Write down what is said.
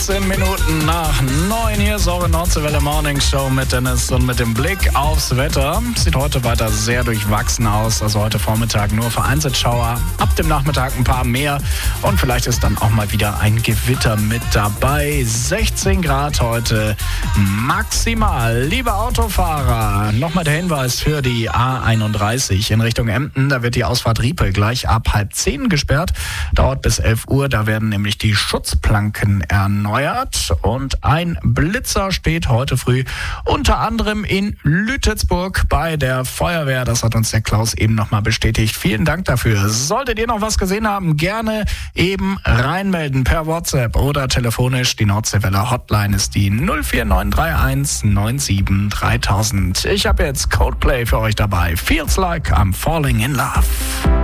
10 Minuten nach 9 hier ist eure Nordseewelle Morning Show mit Dennis und mit dem Blick aufs Wetter. Sieht heute weiter sehr durchwachsen aus, also heute Vormittag nur vereinzelt Schauer, ab dem Nachmittag ein paar mehr und vielleicht ist dann auch mal wieder ein Gewitter mit dabei. 16 Grad heute maximal. Liebe Autofahrer, nochmal der Hinweis für die A31 in Richtung Emden, da wird die Ausfahrt Riepe gleich ab 9:30 gesperrt, dauert bis 11 Uhr, da werden nämlich die Schutzplanken erneuert und ein Blitzer steht heute früh unter anderem in Lütetsburg bei der Feuerwehr. Das hat uns der Klaus eben nochmal bestätigt. Vielen Dank dafür. Solltet ihr noch was gesehen haben, gerne eben reinmelden per WhatsApp oder telefonisch. Die Nordseewelle Hotline ist die 04931 97 3000. Ich habe jetzt Coldplay für euch dabei. Feels like I'm falling in love.